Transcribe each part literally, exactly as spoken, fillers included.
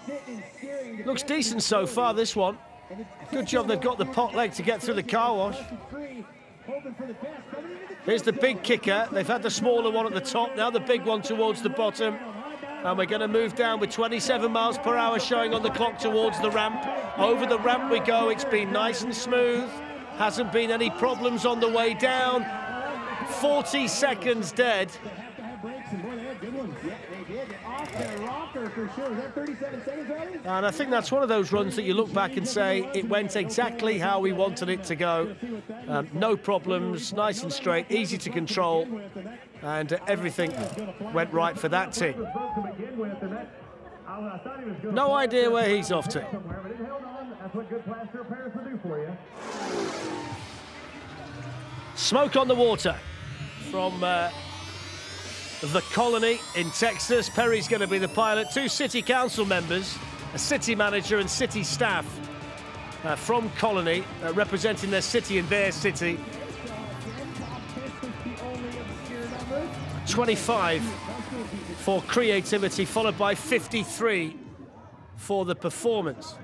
Looks decent so far, this one. Good job they've got the pot leg to get through the car wash. Here's the big kicker. They've had the smaller one at the top, now the big one towards the bottom. And we're going to move down with twenty-seven miles per hour showing on the clock towards the ramp. Over the ramp we go. It's been nice and smooth. Hasn't been any problems on the way down. forty seconds dead. And I think that's one of those runs that you look back and say it went exactly how we wanted it to go. Um, no problems, nice and straight, easy to control, and uh, everything went right for that team. No idea where he's off to. Smoke on the water from uh, the Colony in Texas. Perry's going to be the pilot. Two city council members, a city manager and city staff uh, from Colony, uh, representing their city and their city. twenty-five for creativity, followed by fifty-three for the performance.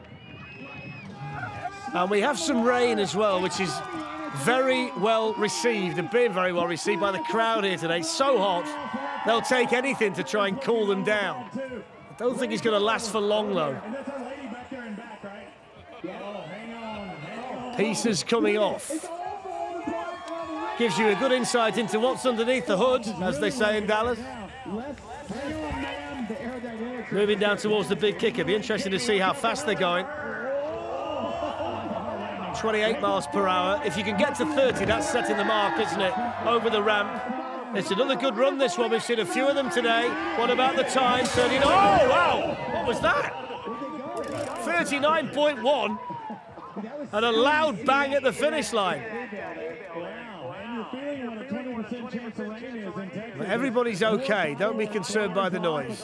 And we have some rain as well, which is very well received and being very well received by the crowd here today. So hot, they'll take anything to try and cool them down. I don't think it's going to last for long, though. Pieces coming off. Gives you a good insight into what's underneath the hood, as they say in Dallas. Moving down towards the big kicker. Be interesting to see how fast they're going. twenty-eight miles per hour. If you can get to thirty, that's setting the mark, isn't it? Over the ramp. It's another good run, this one. We've seen a few of them today. What about the time? thirty-nine. Oh, wow! What was that? thirty-nine point one. And a loud bang at the finish line. But everybody's okay. Don't be concerned by the noise.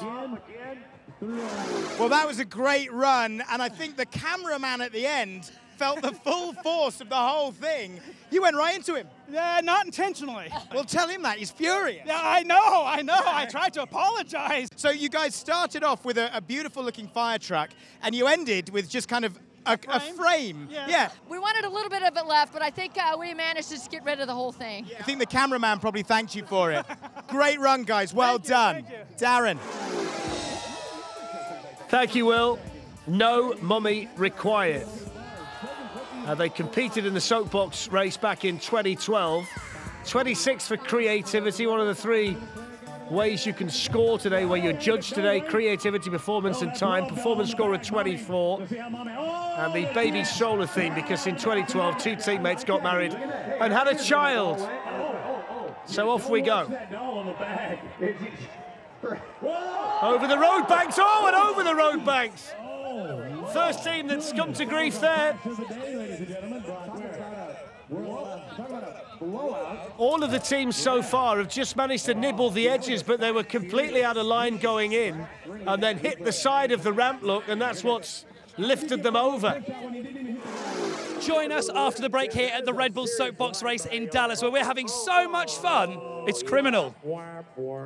Well, that was a great run, and I think the cameraman at the end felt the full force of the whole thing. You went right into him. Yeah, not intentionally. Well, tell him that. He's furious. Yeah, I know, I know. I tried to apologize. So you guys started off with a, a beautiful-looking fire truck, and you ended with just kind of a frame. A frame. Yeah. yeah. We wanted a little bit of it left, but I think uh, we managed to just get rid of the whole thing. I think the cameraman probably thanked you for it. Great run, guys. Well thank done. You, thank you. Darren. Thank you, Will. No mummy required. Uh, they competed in the soapbox race back in twenty twelve. twenty-six for creativity, one of the three ways you can score today, where you're judged today: creativity, performance and time. Performance score of twenty-four. And the baby stroller theme, because in twenty twelve two teammates got married and had a child. So off we go. Over the road banks, oh, and over the road banks. First team that's come to grief there. All of the teams so far have just managed to nibble the edges, but they were completely out of line going in and then hit the side of the ramp, look, and that's what's lifted them over. Join us after the break here at the Red Bull Soapbox race in Dallas, where we're having so much fun, it's criminal.